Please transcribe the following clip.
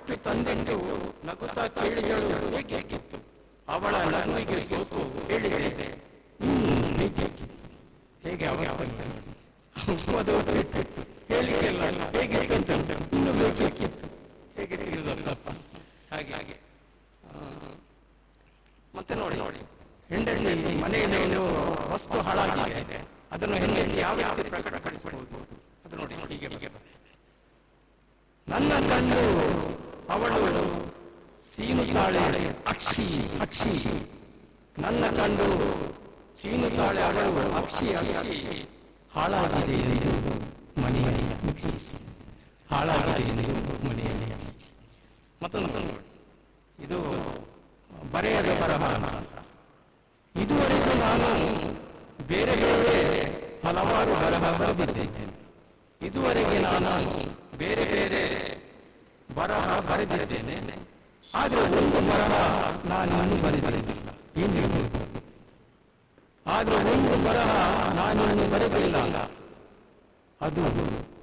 ಕೊಟ್ಟು ತಂದೆಂದು ನಗುತ್ತಾ ಕೇಳಿದಳು, ಹೇಗಿತ್ತು? ಅವಳ ನಗುವಿಗೆ ಸೋತು ಹೇಳಿದೆ, ಹೇಗಿತ್ತು? ಹೇಗೆ ಅವಸ್ಥೆ ಮದುವೆ ಬಿಟ್ಟು ಹೇಳಿಕೆಲ್ಲ ಹೇಗಿತ್ತು ಅಂತ ಇನ್ನು ಬೇಕಿತ್ತು, ಹೇಗೆ ತಿಳಿದಪ್ಪ. ಹಾಗೆ ಮತ್ತೆ ನೋಡಿ, ಹೆಂಡತಿ ಮನೆಯಲ್ಲಿ ಒಂದು ವಸ್ತು ಹಾಳಾಗಿದೆ, ಅದನ್ನು ಹೆಣ್ಣೆಂದು ಯಾವ ಯಾವ ಪ್ರಕಟಪಡಿಸಬಹುದು ಅದು ನೋಡಿ. ಹೀಗೆ ನನ್ನ ಕಂಡು ಅವಳು ಸೀನುತ್ತಾಳೆ ಅಕ್ಷಿ ಅಕ್ಷಿ, ನನ್ನ ಕಂಡು ಸೀನುತ್ತಾಳೆ ಅವಳು ಅಕ್ಷಿ ಅಕ್ಷಿ. ಹಾಳಾಗಿದೆ ಎಂದು ಮನೆಯಲ್ಲಿ ಮುಗಿಸಿ, ಹಾಳಾಗಿದೆ ಎಂದು ಮನೆಯಲ್ಲಿ. ಮತ್ತೊಂದು ನೋಡಿ, ಇದು ಬರೆಯದ ಬರಹ. ಇದುವರೆಗೂ ನಾನು ಬೇರೆ ಬೇರೆ ಹಲವಾರು ಬರಹ ಬರೆದಿದ್ದೇನೆ. ಇದುವರೆಗೆ ನಾನು ಬೇರೆ ಬೇರೆ ಬರಹ ಬರೆದಿದ್ದೇನೆ. ಆದರೆ ಒಂದು ಬರಹ ನಾನು ಬರೆದಿರಲಿಲ್ಲ. ಏನು ಹೇಳ್ಬೋದು? ಆದರೆ ಒಂದು ಬರಹ ನಾನು ಬರೆದಿಲ್ಲ. ಅದು